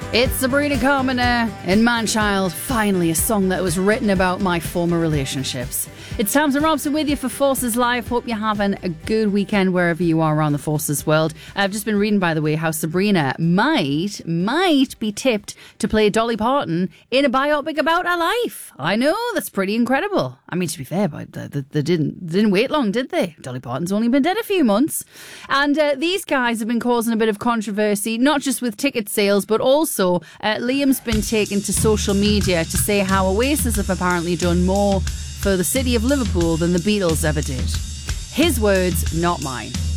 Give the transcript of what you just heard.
It's Sabrina Carpenter and Manchild, finally a song that was written about my former relationships. It's Tamsin Robson with you for Forces Live. Hope you're having a good weekend wherever you are around the Forces world. I've just been reading, by the way, how Sabrina might be tipped to play Dolly Parton in a biopic about her life. I know, that's pretty incredible. I mean, to be fair, but they didn't wait long, did they? Dolly Parton's only been dead a few months. And these guys have been causing a bit of controversy, not just with ticket sales, but also Liam's been taken to social media to say how Oasis have apparently done more for the city of Liverpool than the Beatles ever did. His words, not mine.